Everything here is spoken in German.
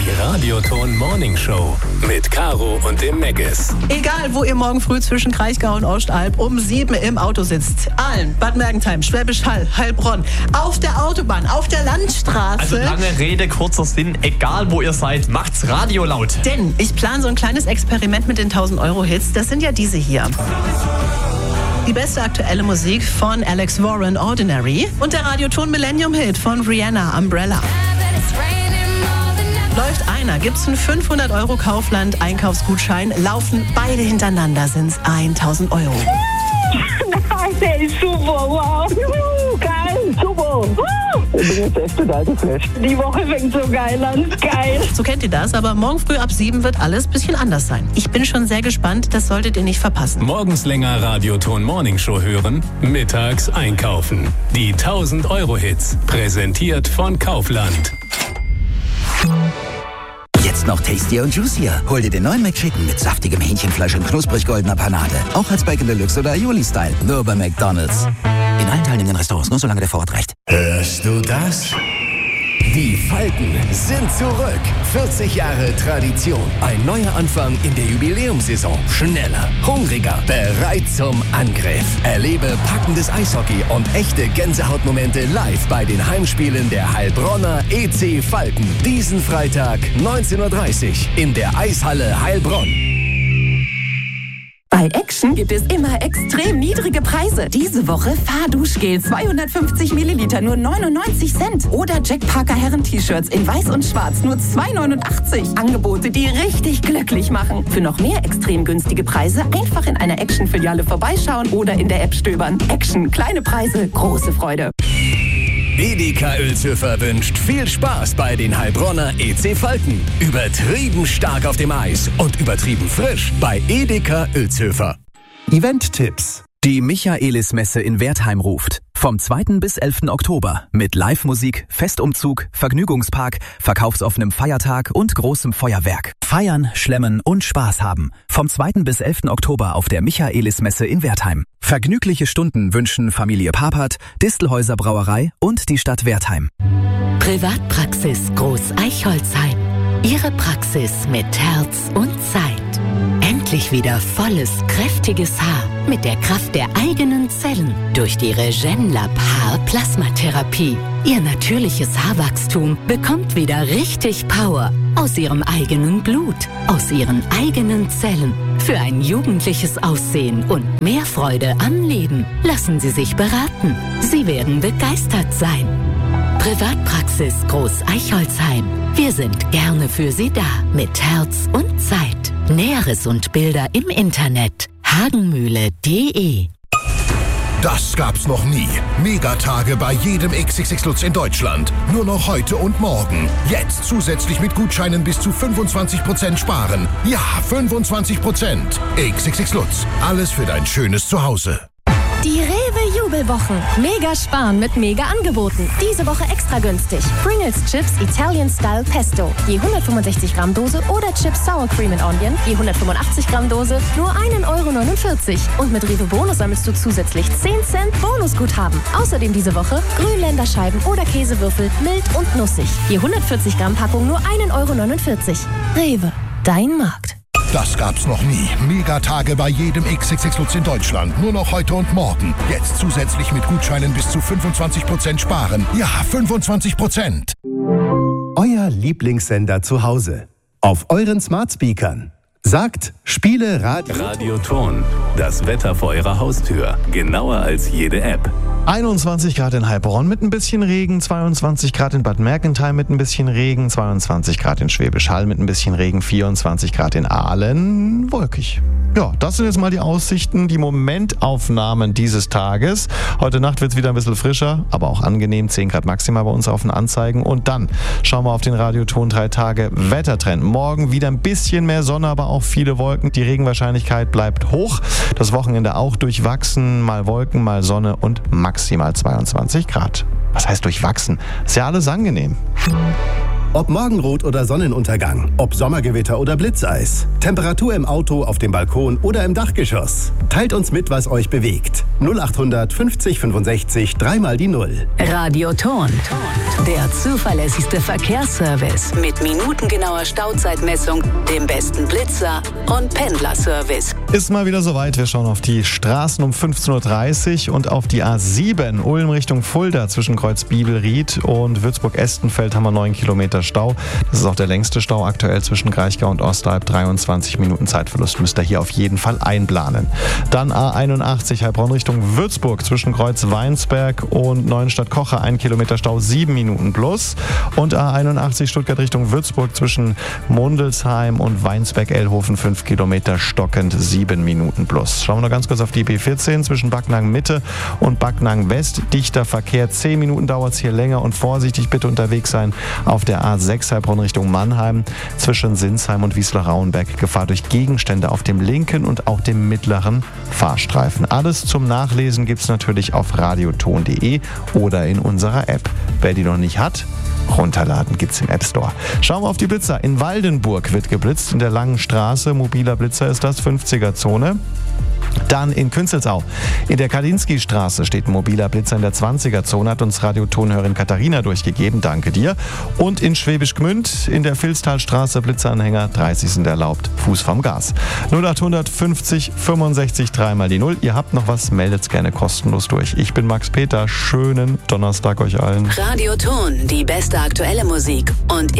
Die Radioton Morning Show mit Caro und dem Meggis. Egal, wo ihr morgen früh zwischen Kraichgau und Ostalb um 7 im Auto sitzt. Aalen, Bad Mergentheim, Schwäbisch Hall, Heilbronn, auf der Autobahn, auf der Landstraße. Also lange Rede, kurzer Sinn, egal wo ihr seid, macht's Radio laut. Denn ich plane so ein kleines Experiment mit den 1000-Euro-Hits. Das sind ja diese hier. Die beste aktuelle Musik von Alex Warren, Ordinary. Und der Radioton Millennium-Hit von Rihanna, Umbrella. Läuft einer, gibt's einen 500 € Kaufland-Einkaufsgutschein. Laufen beide hintereinander, sind's 1000 Euro. Nein, der ist super, wow. Juhu, geil, super. Ich bin jetzt echt total geflasht. Die Woche fängt so geil an, geil. So kennt ihr das, aber morgen früh ab 7 wird alles ein bisschen anders sein. Ich bin schon sehr gespannt, das solltet ihr nicht verpassen. Morgens länger Radioton Morning Show hören, mittags einkaufen. Die 1000-Euro-Hits, präsentiert von Kaufland. Jetzt noch tastier und juicier. Hol dir den neuen McChicken mit saftigem Hähnchenfleisch und knusprig goldener Panade. Auch als Bacon Deluxe oder Aioli-Style. Nur bei McDonald's. In allen teilnehmenden Restaurants, nur solange der Vorrat reicht. Hörst du das? Die Falken sind zurück. 40 Jahre Tradition. Ein neuer Anfang in der Jubiläumssaison. Schneller, hungriger, bereit zum Angriff. Erlebe packendes Eishockey und echte Gänsehautmomente live bei den Heimspielen der Heilbronner EC Falken. Diesen Freitag 19:30 Uhr in der Eishalle Heilbronn. Bei Action gibt es immer extrem niedrige Preise. Diese Woche Fahrduschgel 250 Milliliter nur 99 Cent. Oder Jack Parker Herren-T-Shirts in weiß und schwarz nur 2,89. Angebote, die richtig glücklich machen. Für noch mehr extrem günstige Preise einfach in einer Action-Filiale vorbeischauen oder in der App stöbern. Action, kleine Preise, große Freude. Edeka Uelzhöfer wünscht viel Spaß bei den Heilbronner EC Falken. Übertrieben stark auf dem Eis und übertrieben frisch bei Edeka Uelzhöfer. Event-Tipps. Die Michaelis-Messe in Wertheim ruft. Vom 2. bis 11. Oktober mit Live-Musik, Festumzug, Vergnügungspark, verkaufsoffenem Feiertag und großem Feuerwerk. Feiern, schlemmen und Spaß haben. Vom 2. bis 11. Oktober auf der Michaelis-Messe in Wertheim. Vergnügliche Stunden wünschen Familie Papert, Distelhäuser Brauerei und die Stadt Wertheim. Privatpraxis Groß Eichholzheim. Ihre Praxis mit Herz und Zeit. Endlich wieder volles, kräftiges Haar mit der Kraft der eigenen Zellen durch die RegenLab Haarplasmatherapie. Ihr natürliches Haarwachstum bekommt wieder richtig Power aus ihrem eigenen Blut, aus ihren eigenen Zellen. Für ein jugendliches Aussehen und mehr Freude am Leben. Lassen Sie sich beraten. Sie werden begeistert sein. Privatpraxis Groß Eichholzheim. Wir sind gerne für Sie da mit Herz und Zeit. Näheres und Bilder im Internet hagenmühle.de. Das gab's noch nie. Megatage bei jedem XXX Lutz in Deutschland. Nur noch heute und morgen. Jetzt zusätzlich mit Gutscheinen bis zu 25% sparen. Ja, 25%. XXX Lutz. Alles für dein schönes Zuhause. Die Rewe Jubelwochen. Mega sparen mit mega Angeboten. Diese Woche extra günstig. Pringles Chips Italian Style Pesto. Je 165 Gramm Dose oder Chips Sour Cream and Onion. Je 185 Gramm Dose. Nur 1,49 €. Und mit Rewe Bonus sammelst du zusätzlich 10 Cent Bonusguthaben. Außerdem diese Woche Grünländerscheiben oder Käsewürfel mild und nussig. Je 140 Gramm Packung nur 1,49 €. Rewe. Dein Markt. Das gab's noch nie. Megatage bei jedem XXX Lutz in Deutschland. Nur noch heute und morgen. Jetzt zusätzlich mit Gutscheinen bis zu 25% sparen. Ja, 25%. Euer Lieblingssender zu Hause. Auf euren Smartspeakern. Sagt, spiele Radioton. Das Wetter vor eurer Haustür. Genauer als jede App. 21 Grad in Heilbronn mit ein bisschen Regen, 22 Grad in Bad Mergentheim mit ein bisschen Regen, 22 Grad in Schwäbisch Hall mit ein bisschen Regen, 24 Grad in Aalen, wolkig. Ja, das sind jetzt mal die Aussichten, die Momentaufnahmen dieses Tages. Heute Nacht wird es wieder ein bisschen frischer, aber auch angenehm, 10 Grad maximal bei uns auf den Anzeigen. Und dann schauen wir auf den Radioton 3 Tage Wettertrend. Morgen wieder ein bisschen mehr Sonne, aber auch viele Wolken. Die Regenwahrscheinlichkeit bleibt hoch. Das Wochenende auch durchwachsen, mal Wolken, mal Sonne und maximal 22 Grad. Was heißt durchwachsen? Ist ja alles angenehm. Ob Morgenrot oder Sonnenuntergang, ob Sommergewitter oder Blitzeis. Temperatur im Auto, auf dem Balkon oder im Dachgeschoss. Teilt uns mit, was euch bewegt. 0800 50 65 3 die 0. Radioton. Der zuverlässigste Verkehrsservice mit minutengenauer Stauzeitmessung, dem besten Blitzer und Pendlerservice. Ist mal wieder soweit. Wir schauen auf die Straßen um 15.30 Uhr und auf die A7 Ulm Richtung Fulda zwischen Kreuz Bibelried und Würzburg-Estenfeld haben wir 9 Kilometer Stau. Das ist auch der längste Stau aktuell zwischen Kraichgau und Ostalb. 23 Minuten Zeitverlust müsst ihr hier auf jeden Fall einplanen. Dann A81 Heilbronn Richtung Würzburg zwischen Kreuz Weinsberg und Neuenstadt-Kocher 1 Kilometer Stau, 7 Minuten plus. Und A81 Stuttgart Richtung Würzburg zwischen Mundelsheim und Weinsberg-Ellhofen 5 Kilometer stockend, 7 Minuten plus. Schauen wir noch ganz kurz auf die B14 zwischen Backnang Mitte und Backnang West. Dichter Verkehr, 10 Minuten dauert es hier länger und vorsichtig bitte unterwegs sein auf der A6 Heilbronn Richtung Mannheim zwischen Sinsheim und Wiesler-Rauenberg. Gefahr durch Gegenstände auf dem linken und auch dem mittleren Fahrstreifen. Alles zum Nachlesen gibt es natürlich auf radioton.de oder in unserer App. Wer die noch nicht hat, runterladen gibt's im App Store. Schauen wir auf die Blitzer. In Waldenburg wird geblitzt, in der Langen Straße. Mobiler Blitzer ist das, 50er-Zone. Dann in Künzelsau. In der Kalinski-Straße steht ein mobiler Blitzer in der 20er-Zone, hat uns Radiotonhörerin Katharina durchgegeben. Danke dir. Und in Schwäbisch Gmünd in der Vilstalstraße Blitzeranhänger, 30 sind erlaubt, Fuß vom Gas. 0800 50 65 3 die 0. Ihr habt noch was, meldet's gerne kostenlos durch. Ich bin Max Peter. Schönen Donnerstag euch allen. Radioton, die beste aktuelle Musik und